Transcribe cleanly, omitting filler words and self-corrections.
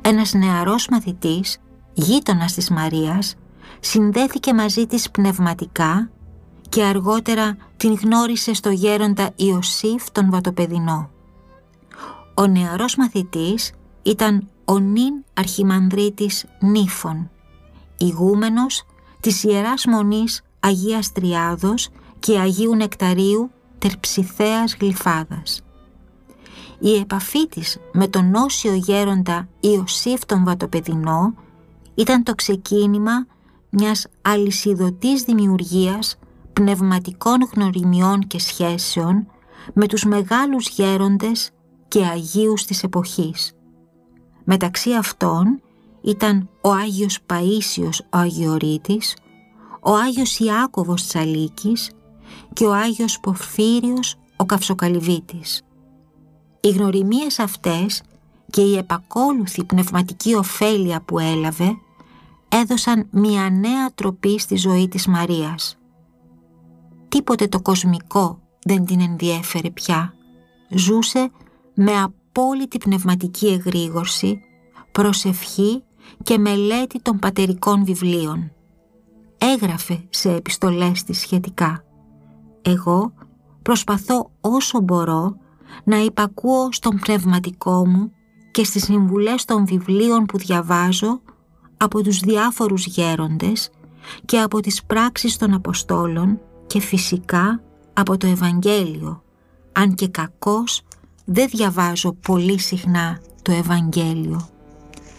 ένας νεαρός μαθητής, γείτονας της Μαρίας, συνδέθηκε μαζί της πνευματικά και αργότερα την γνώρισε στο γέροντα Ιωσήφ τον Βατοπεδινό. Ο νεαρός μαθητής ήταν ο νυν αρχιμανδρίτης Νύφων, ηγούμενος της Ιεράς Μονής Αγίας Τριάδος και Αγίου Νεκταρίου Τερψιθέας Γλυφάδας. Η επαφή της με τον όσιο γέροντα Ιωσήφ τον Βατοπεδινό ήταν το ξεκίνημα μιας αλυσιδωτής δημιουργίας πνευματικών γνωριμιών και σχέσεων με τους μεγάλους γέροντες και αγίους της εποχής. Μεταξύ αυτών ήταν ο Άγιος Παΐσιος ο Αγιορείτης, ο Άγιος Ιάκωβος Τσαλίκης και ο Άγιος Πορφύριος ο Καυσοκαλυβίτης. Οι γνωριμίες αυτές και η επακόλουθη πνευματική ωφέλεια που έλαβε έδωσαν μια νέα τροπή στη ζωή της Μαρίας. Τίποτε το κοσμικό δεν την ενδιέφερε πια. Ζούσε με απόλυτη πνευματική εγρήγορση, προσευχή και μελέτη των πατερικών βιβλίων. Έγραφε σε επιστολές της σχετικά: «Εγώ προσπαθώ όσο μπορώ να υπακούω στον πνευματικό μου και στις συμβουλές των βιβλίων που διαβάζω από τους διάφορους γέροντες και από τις πράξεις των Αποστόλων και φυσικά από το Ευαγγέλιο, αν και κακώς δεν διαβάζω πολύ συχνά το Ευαγγέλιο».